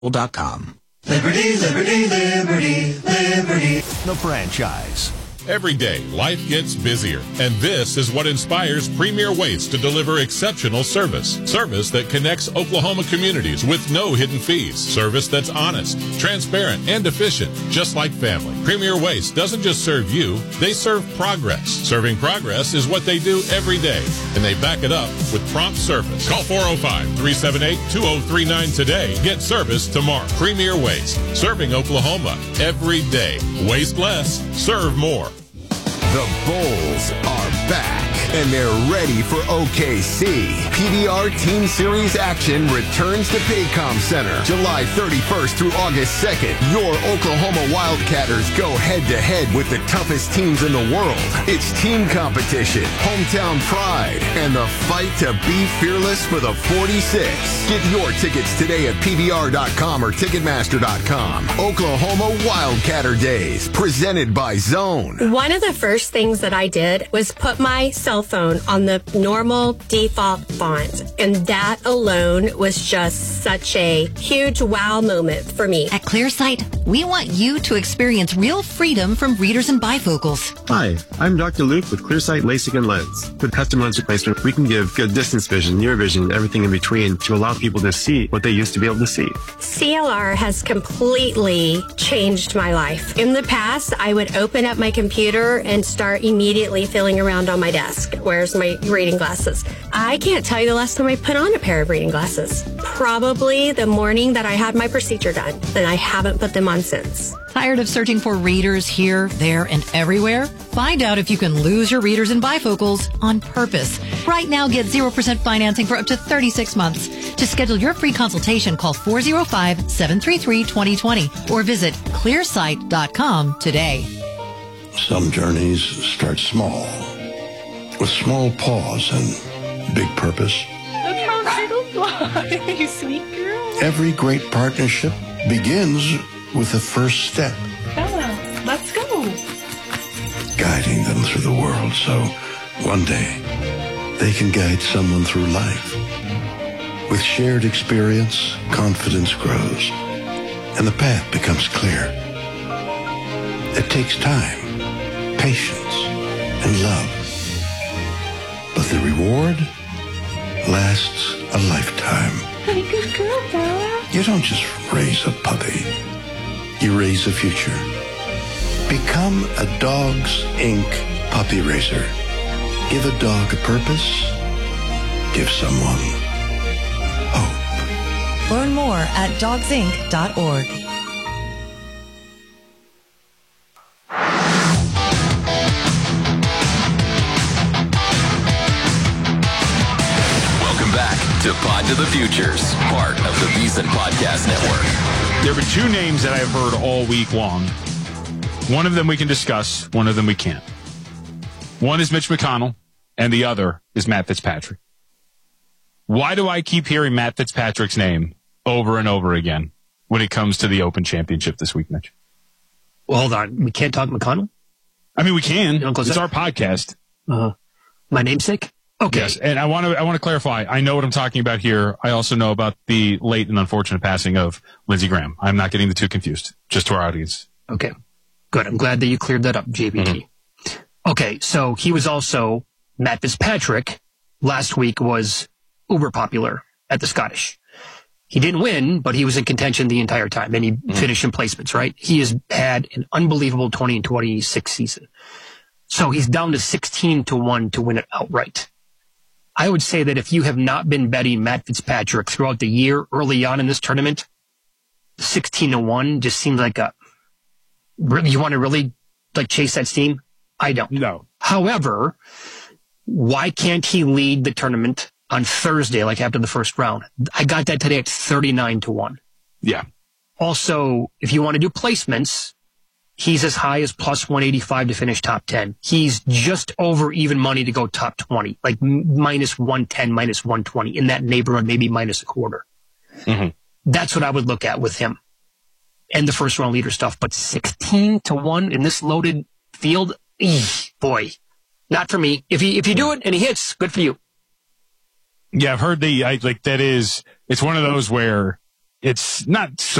Liberty.com. Liberty, liberty, liberty, liberty. The franchise. Every day, life gets busier, and this is what inspires Premier Waste to deliver exceptional service. Service that connects Oklahoma communities with no hidden fees. Service that's honest, transparent, and efficient, just like family. Premier Waste doesn't just serve you, they serve progress. Serving progress is what they do every day, and they back it up with prompt service. Call 405-378-2039 today. Get service tomorrow. Premier Waste, serving Oklahoma every day. Waste less, serve more. The Bulls are back, and they're ready for OKC. PBR Team Series action returns to Paycom Center July 31st through August 2nd. Your Oklahoma Wildcatters go head-to-head with the toughest teams in the world. It's team competition, hometown pride, and the fight to be fearless for the 46. Get your tickets today at PBR.com or Ticketmaster.com. Oklahoma Wildcatter Days, presented by Zone. One of the first things that I did was put my cell phone on the normal default font, and that alone was just such a huge wow moment for me. At ClearSight, we want you to experience real freedom from readers and bifocals. Hi, I'm Dr. Luke with ClearSight LASIK and Lens. With custom lens replacement, we can give good distance vision, near vision, and everything in between to allow people to see what they used to be able to see. CLR has completely changed my life. In the past, I would open up my computer and start immediately feeling around on my desk. Where's my reading glasses? I can't tell you the last time I put on a pair of reading glasses. Probably the morning that I had my procedure done, and I haven't put them on since. Tired of searching for readers here, there, and everywhere? Find out if you can lose your readers and bifocals on purpose. Right now, get 0% financing for up to 36 months. To schedule your free consultation, call 405-733-2020 or visit clearsight.com today. Some journeys start small, with small pause and big purpose. Look how little fly, you sweet girl. Every great partnership begins with the first step. Bella, let's go. Guiding them through the world so one day they can guide someone through life. With shared experience, confidence grows, and the path becomes clear. It takes time, patience, and love. But the reward lasts a lifetime. Hey, good girl, Bella. You don't just raise a puppy. You raise a future. Become a Dogs Inc. puppy raiser. Give a dog a purpose. Give someone hope. Learn more at dogsinc.org. To Pod to the Futures, part of the VSiN Podcast Network. There were two names that I have heard all week long. One of them we can discuss, one of them we can't. One is Mitch McConnell, and the other is Matt Fitzpatrick. Why do I keep hearing Matt Fitzpatrick's name over and over again when it comes to the Open Championship this week, Mitch? Well, hold on. We can't talk McConnell? I mean, we can. It's our podcast. My namesake? Okay. Yes, and I want to clarify. I know what I'm talking about here. I also know about the late and unfortunate passing of Lindsey Graham. I'm not getting the two confused, just to our audience. Okay. Good. I'm glad that you cleared that up, JBT. Mm-hmm. Okay, so he was also, Matt Fitzpatrick, last week was uber popular at the Scottish. He didn't win, but he was in contention the entire time, and he finished in placements, right? He has had an unbelievable 20 and 26 season. So he's down to 16-1 to win it outright. I would say that if you have not been betting Matt Fitzpatrick throughout the year early on in this tournament, 16-1 just seems like you want to really like chase that steam? I don't. No. However, why can't he lead the tournament on Thursday, like after the first round? I got that today at 39-1. Yeah. Also, if you want to do placements, he's as high as plus 185 to finish top 10. He's just over even money to go top 20, like minus 110, minus 120, in that neighborhood, maybe minus a quarter. Mm-hmm. That's what I would look at with him and the first round leader stuff. But 16-1 in this loaded field, boy, not for me. If you do it and he hits, good for you. Yeah, I've heard it's one of those where it's not so